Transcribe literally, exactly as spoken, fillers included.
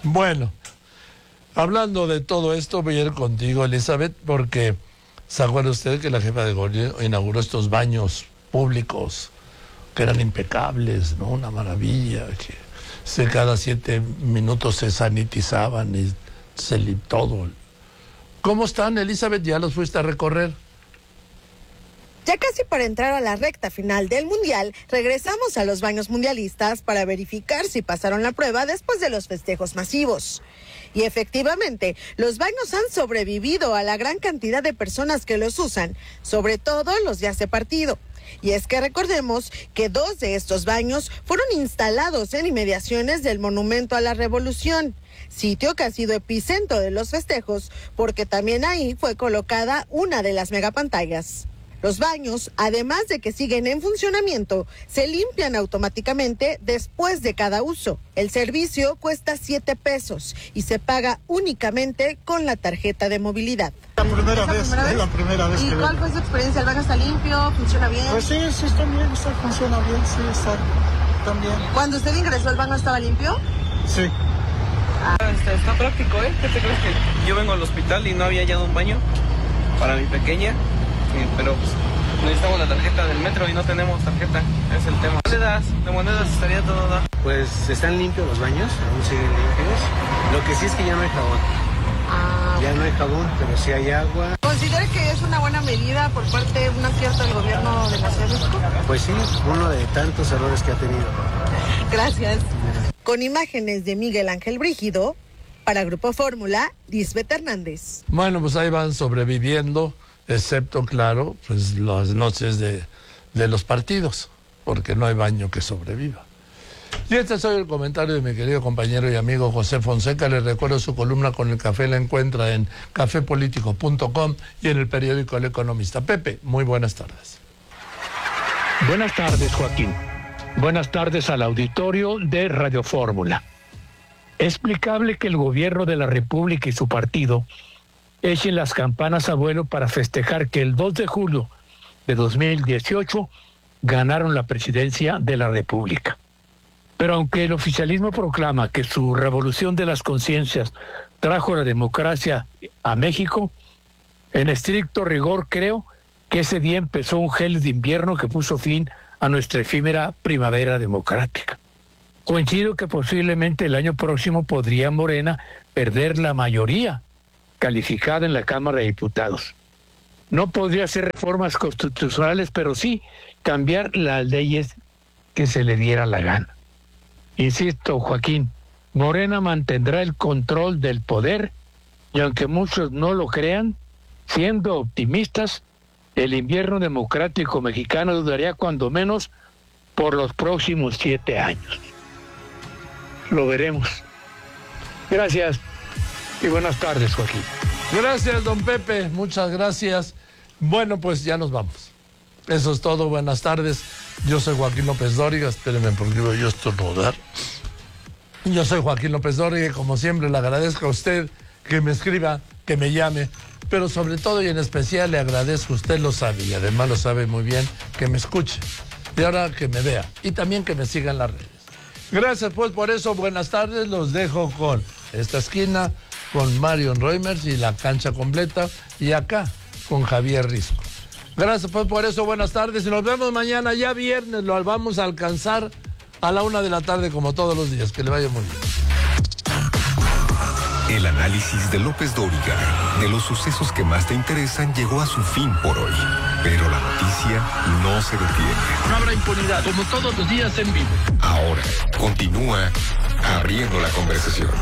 Bueno, hablando de todo esto, voy a ir contigo, Elizabeth, porque ¿se acuerda usted que la jefa de gobierno inauguró estos baños públicos que eran impecables, ¿no? Una maravilla, que se, cada siete minutos se sanitizaban y se li, todo. ¿Cómo están, Elizabeth? ¿Ya los fuiste a recorrer? Ya casi para entrar a la recta final del Mundial, regresamos a los baños mundialistas para verificar si pasaron la prueba después de los festejos masivos. Y efectivamente, los baños han sobrevivido a la gran cantidad de personas que los usan, sobre todo los días de partido. Y es que recordemos que dos de estos baños fueron instalados en inmediaciones del Monumento a la Revolución, sitio que ha sido epicentro de los festejos, porque también ahí fue colocada una de las megapantallas. Los baños, además de que siguen en funcionamiento, se limpian automáticamente después de cada uso. El servicio cuesta siete pesos y se paga únicamente con la tarjeta de movilidad. La primera vez, primera vez? es la primera vez. ¿Y que cuál fue su experiencia? ¿El baño está limpio? ¿Funciona bien? Pues sí, sí está bien, está, funciona bien, sí está también. ¿Cuando usted ingresó, el baño estaba limpio? Sí. Ah. Está, está práctico, ¿eh? ¿Qué te crees que yo vengo al hospital y no había hallado un baño para mi pequeña? Sí, pero pues, necesitamos la tarjeta del metro y no tenemos tarjeta, es el tema. Monedas, de monedas estaría todo. ¿No? Pues están limpios los baños, aún siguen limpios. Lo que sí es que ya no hay jabón. Ah. Ya no hay jabón, pero sí hay agua. ¿Considera que es una buena medida por parte de un acierto del gobierno de la Ciudad de México? Pues sí, uno de tantos errores que ha tenido. Gracias. Con imágenes de Miguel Ángel Brígido, para Grupo Fórmula, Lisbeth Hernández. Bueno, pues ahí van sobreviviendo, excepto, claro, pues las noches de, de los partidos, porque no hay baño que sobreviva. Y este es hoy el comentario de mi querido compañero y amigo José Fonseca. Les recuerdo su columna con el café, la encuentra en café político punto com y en el periódico El Economista. Pepe, muy buenas tardes. Buenas tardes, Joaquín. Buenas tardes al auditorio de Radio Fórmula. Es explicable que el gobierno de la República y su partido echen las campanas a vuelo para festejar que el dos de julio de dos mil dieciocho ganaron la presidencia de la República. Pero aunque el oficialismo proclama que su revolución de las conciencias trajo la democracia a México, en estricto rigor creo que ese día empezó un gélido invierno que puso fin a nuestra efímera primavera democrática. Coincido que posiblemente el año próximo podría Morena perder la mayoría calificada en la Cámara de Diputados. No podría hacer reformas constitucionales, pero sí cambiar las leyes que se le diera la gana. Insisto, Joaquín, Morena mantendrá el control del poder y aunque muchos no lo crean, siendo optimistas, el invierno democrático mexicano duraría cuando menos por los próximos siete años. Lo veremos. Gracias y buenas tardes, Joaquín. Gracias, don Pepe, muchas gracias. Bueno, pues ya nos vamos. Eso es todo, buenas tardes. Yo soy Joaquín López Dóriga, espérenme porque voy yo a estornudar. Yo soy Joaquín López Dóriga y como siempre le agradezco a usted que me escriba, que me llame, pero sobre todo y en especial le agradezco, usted lo sabe y además lo sabe muy bien, que me escuche y ahora que me vea y también que me siga en las redes. Gracias pues por eso, buenas tardes, los dejo con esta esquina, con Marion Reimers y la cancha completa y acá con Javier Risco. Gracias pues por eso, buenas tardes y nos vemos mañana ya viernes, lo vamos a alcanzar a la una de la tarde como todos los días, que le vaya muy bien. El análisis de López Dóriga de los sucesos que más te interesan llegó a su fin por hoy, pero la noticia no se detiene. No habrá impunidad, como todos los días en vivo. Ahora continúa abriendo la conversación.